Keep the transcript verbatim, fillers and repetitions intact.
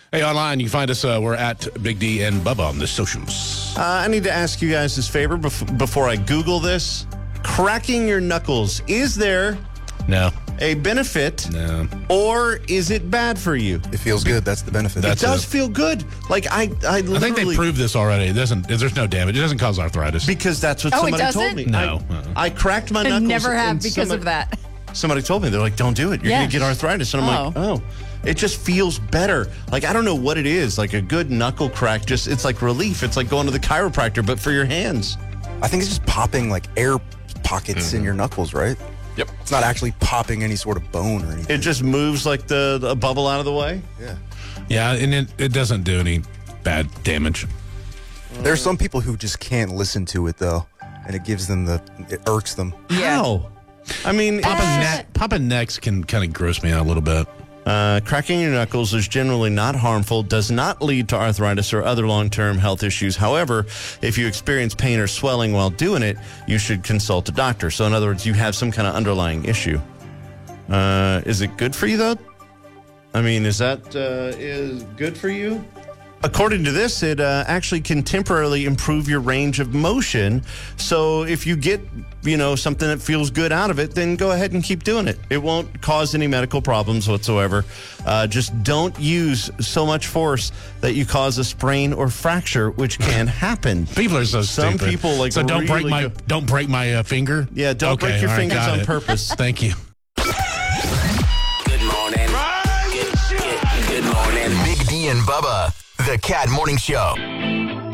Hey, online, you can find us. Uh, we're at Big D and Bubba on the socials. Uh, I need to ask you guys this favor bef- before I Google this. Cracking your knuckles, is there No. a benefit No. or is it bad for you? It feels good. That's the benefit. That's It does it. feel good. Like, I, I literally... I think they proved this already. It doesn't. There's no damage. It doesn't cause arthritis. Because that's what Oh, it somebody told doesn't? me. No. I, Uh-uh. I cracked my I knuckles. never have and because somebody, of that. Somebody told me. They're like, don't do it. You're Yeah. going to get arthritis. And I'm like, oh. It just feels better. Like, I don't know what it is. Like, a good knuckle crack, just it's like relief. It's like going to the chiropractor, but for your hands. I think it's just popping like air pockets in your knuckles, right? Yep. It's not actually popping any sort of bone or anything. It just moves like the, the bubble out of the way. Yeah. Yeah, and it, it doesn't do any bad damage. There's some people who just can't listen to it though, and it gives them the it irks them. How? I mean, Popping, it's- ne- popping necks can kind of gross me out a little bit. Uh, cracking your knuckles is generally not harmful, does not lead to arthritis or other long-term health issues. However, if you experience pain or swelling while doing it, you should consult a doctor. So in other words, you have some kind of underlying issue. Uh, is it good for you, though? I mean, is that uh, is good for you? According to this, it uh, actually can temporarily improve your range of motion. So if you get, you know, something that feels good out of it, then go ahead and keep doing it. It won't cause any medical problems whatsoever. Uh, just don't use so much force that you cause a sprain or fracture, which can happen. People are so Some stupid. people, like, so don't break really my go- don't break my uh, finger. Yeah, don't Okay, break your all right, fingers got on it. purpose. Thank you. Good morning. Good, good, good morning. Big D and Bubba, the Cat Morning Show.